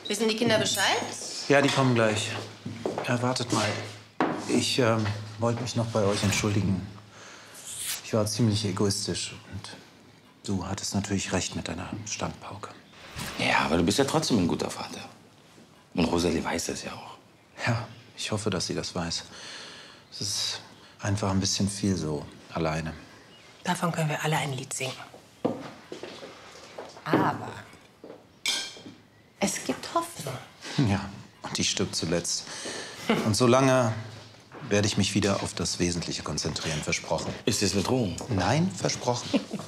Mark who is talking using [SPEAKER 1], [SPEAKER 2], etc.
[SPEAKER 1] Wissen die Kinder Bescheid?
[SPEAKER 2] Ja, die kommen gleich. Wartet mal. Ich wollte mich noch bei euch entschuldigen. Ich war ziemlich egoistisch und du hattest natürlich recht mit deiner Standpauke.
[SPEAKER 3] Ja, aber du bist ja trotzdem ein guter Vater. Und Rosalie weiß das ja auch.
[SPEAKER 2] Ja, ich hoffe, dass sie das weiß. Es ist einfach ein bisschen viel so alleine.
[SPEAKER 1] Davon können wir alle ein Lied singen. Aber es gibt Hoffnung.
[SPEAKER 2] Ja, und die stirbt zuletzt. Und solange werde ich mich wieder auf das Wesentliche konzentrieren, versprochen.
[SPEAKER 3] Ist das eine Drohung?
[SPEAKER 2] Nein, versprochen.